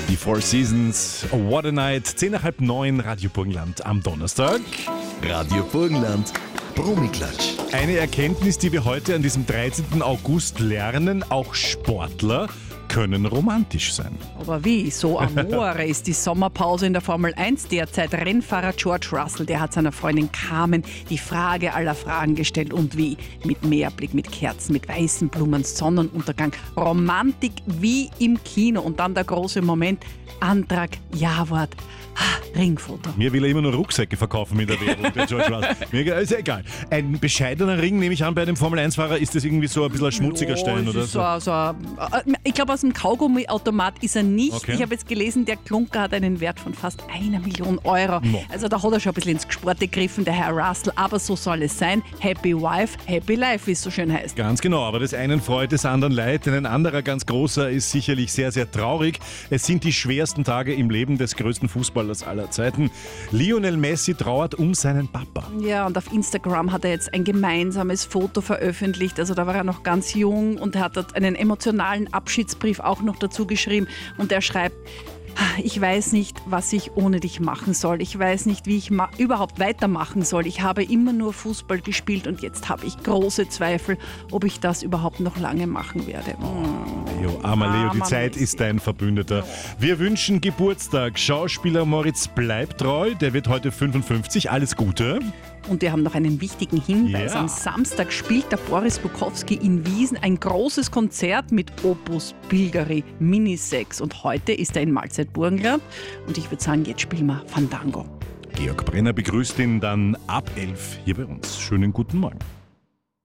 Die Four Seasons, What a Night, 10:30, Radio Burgenland am Donnerstag. Radio Burgenland, Promiklatsch. Eine Erkenntnis, die wir heute an diesem 13. August lernen, auch Sportler können romantisch sein. Aber wie? So amore ist die Sommerpause in der Formel 1 derzeit. Rennfahrer George Russell, der hat seiner Freundin Carmen die Frage aller Fragen gestellt. Und wie? Mit Meerblick, mit Kerzen, mit weißen Blumen, Sonnenuntergang. Romantik wie im Kino. Und dann der große Moment, Antrag, Ja-Wort. Ringfoto. Mir will er immer nur Rucksäcke verkaufen mit der Werbung, der George Russell. Mir ist ja egal. Ein bescheidener Ring, nehme ich an, bei einem Formel-1-Fahrer ist das irgendwie so ein bisschen ein schmutziger Stein, oder so? Ich glaube, aus dem Kaugummiautomat ist er nicht. Okay. Ich habe jetzt gelesen, der Klunker hat einen Wert von fast 1 Million Euro. No. Also da hat er schon ein bisschen ins Gesport gegriffen, der Herr Russell. Aber so soll es sein. Happy Wife, Happy Life, wie es so schön heißt. Ganz genau, aber des einen freut, des anderen leid, denn ein anderer ganz großer ist sicherlich sehr, sehr traurig. Es sind die schwersten Tage im Leben des größten Fußballers aller Zeiten. Lionel Messi trauert um seinen Papa. Ja, und auf Instagram hat er jetzt ein gemeinsames Foto veröffentlicht. Also da war er noch ganz jung und er hat dort einen emotionalen Abschiedsbrief auch noch dazu geschrieben. Und er schreibt: Ich weiß nicht, was ich ohne dich machen soll. Ich weiß nicht, wie ich überhaupt weitermachen soll. Ich habe immer nur Fußball gespielt und jetzt habe ich große Zweifel, ob ich das überhaupt noch lange machen werde. Leo, armer Leo, die Armer Zeit Messi. ist dein Verbündeter. Wir wünschen Geburtstag Schauspieler Moritz Bleibtreu, der wird heute 55. Alles Gute. Und wir haben noch einen wichtigen Hinweis. Ja. Am Samstag spielt der Boris Bukowski in Wiesen ein großes Konzert mit Opus Bilgeri Mini 6. Und heute ist er in Mahlzeit-Burgenland. Und ich würde sagen, jetzt spielen wir Fandango. Georg Brenner begrüßt ihn dann ab 11 hier bei uns. Schönen guten Morgen.